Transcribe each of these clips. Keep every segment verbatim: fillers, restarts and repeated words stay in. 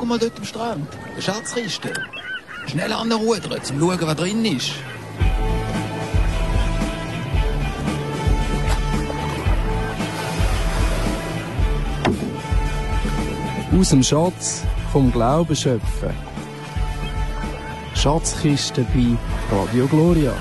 mal dort am Strand. Eine Schatzkiste. Schnell anrudern, um zu schauen, was drin ist. Aus dem Schatz vom Glauben schöpfen. Schatzkiste bei Radio Gloria.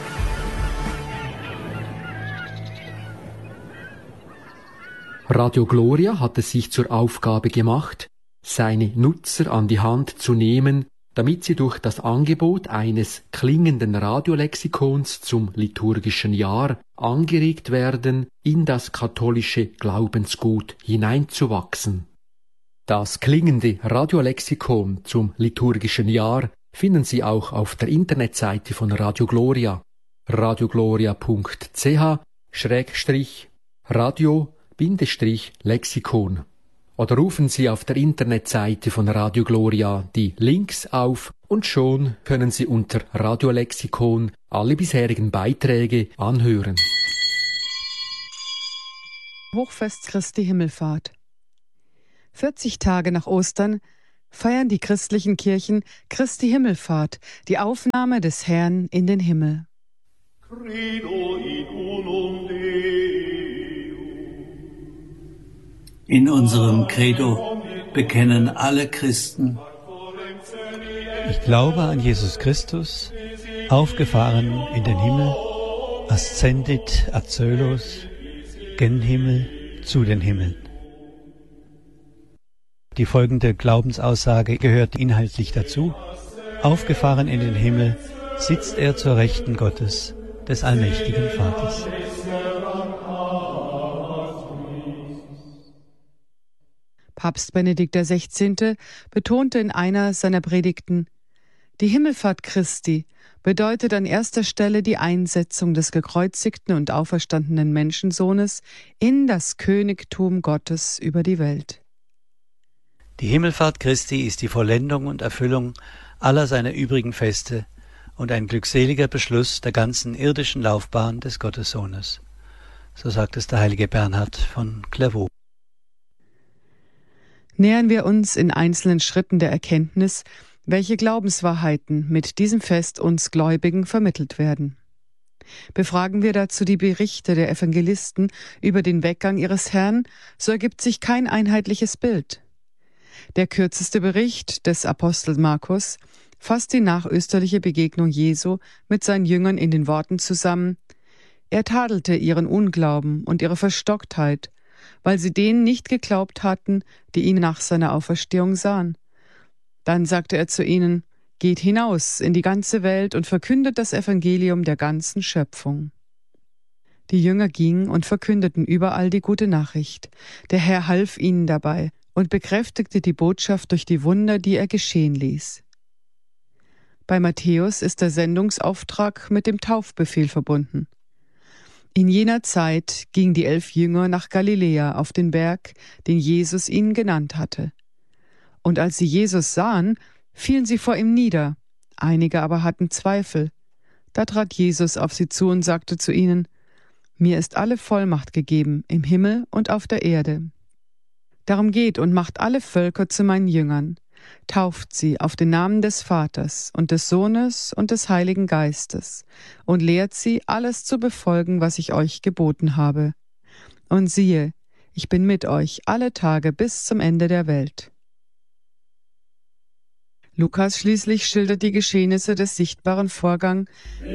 Radio Gloria hat es sich zur Aufgabe gemacht, seine Nutzer an die Hand zu nehmen, damit sie durch das Angebot eines klingenden Radiolexikons zum liturgischen Jahr angeregt werden, in das katholische Glaubensgut hineinzuwachsen. Das klingende Radiolexikon zum liturgischen Jahr finden Sie auch auf der Internetseite von Radio Gloria, radiogloria punkt c h schrägstrich radio Lexikon. Oder rufen Sie auf der Internetseite von Radio Gloria die Links auf und schon können Sie unter Radiolexikon alle bisherigen Beiträge anhören. Hochfest Christi Himmelfahrt. vierzig Tage nach Ostern feiern die christlichen Kirchen Christi Himmelfahrt, die Aufnahme des Herrn in den Himmel. Credo in unum Deum. In unserem Credo bekennen alle Christen: Ich glaube an Jesus Christus, aufgefahren in den Himmel, ascendit ad coelos, gen Himmel zu den Himmeln. Die folgende Glaubensaussage gehört inhaltlich dazu. Aufgefahren in den Himmel sitzt er zur Rechten Gottes, des allmächtigen Vaters. Papst Benedikt der Sechzehnte betonte in einer seiner Predigten: Die Himmelfahrt Christi bedeutet an erster Stelle die Einsetzung des gekreuzigten und auferstandenen Menschensohnes in das Königtum Gottes über die Welt. Die Himmelfahrt Christi ist die Vollendung und Erfüllung aller seiner übrigen Feste und ein glückseliger Beschluss der ganzen irdischen Laufbahn des Gottessohnes. So sagt es der heilige Bernhard von Clairvaux. Nähern wir uns in einzelnen Schritten der Erkenntnis, welche Glaubenswahrheiten mit diesem Fest uns Gläubigen vermittelt werden. Befragen wir dazu die Berichte der Evangelisten über den Weggang ihres Herrn, so ergibt sich kein einheitliches Bild. Der kürzeste Bericht des Apostels Markus fasst die nachösterliche Begegnung Jesu mit seinen Jüngern in den Worten zusammen: Er tadelte ihren Unglauben und ihre Verstocktheit, weil sie denen nicht geglaubt hatten, die ihn nach seiner Auferstehung sahen. Dann sagte er zu ihnen: Geht hinaus in die ganze Welt und verkündet das Evangelium der ganzen Schöpfung. Die Jünger gingen und verkündeten überall die gute Nachricht. Der Herr half ihnen dabei und bekräftigte die Botschaft durch die Wunder, die er geschehen ließ. Bei Matthäus ist der Sendungsauftrag mit dem Taufbefehl verbunden. In jener Zeit gingen die elf Jünger nach Galiläa auf den Berg, den Jesus ihnen genannt hatte. Und als sie Jesus sahen, fielen sie vor ihm nieder, einige aber hatten Zweifel. Da trat Jesus auf sie zu und sagte zu ihnen: Mir ist alle Vollmacht gegeben, im Himmel und auf der Erde. Darum geht und macht alle Völker zu meinen Jüngern, tauft sie auf den Namen des Vaters und des Sohnes und des Heiligen Geistes und lehrt sie, alles zu befolgen, was ich euch geboten habe. Und siehe, ich bin mit euch alle Tage bis zum Ende der Welt. Lukas schließlich schildert die Geschehnisse des sichtbaren Vorgangs.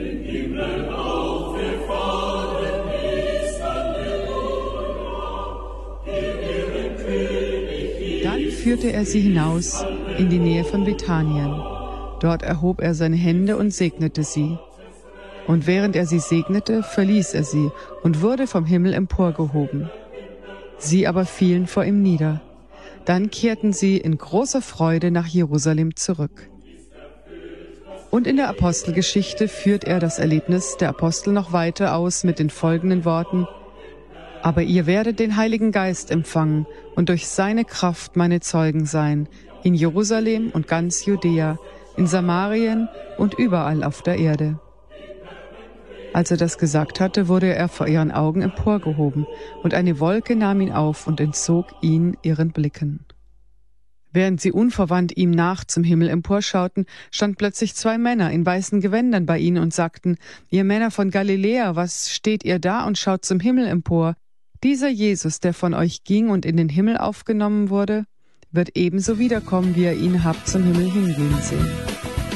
Dann führte er sie hinaus in die Nähe von Bethanien. Dort erhob er seine Hände und segnete sie. Und während er sie segnete, verließ er sie und wurde vom Himmel emporgehoben. Sie aber fielen vor ihm nieder. Dann kehrten sie in großer Freude nach Jerusalem zurück. Und in der Apostelgeschichte führt er das Erlebnis der Apostel noch weiter aus mit den folgenden Worten: Aber ihr werdet den Heiligen Geist empfangen und durch seine Kraft meine Zeugen sein, in Jerusalem und ganz Judäa, in Samarien und überall auf der Erde. Als er das gesagt hatte, wurde er vor ihren Augen emporgehoben, und eine Wolke nahm ihn auf und entzog ihn ihren Blicken. Während sie unverwandt ihm nach zum Himmel emporschauten, standen plötzlich zwei Männer in weißen Gewändern bei ihnen und sagten: Ihr Männer von Galiläa, was steht ihr da und schaut zum Himmel empor? Dieser Jesus, der von euch ging und in den Himmel aufgenommen wurde, wird ebenso wiederkommen, wie ihr ihn habt zum Himmel hingehen sehen.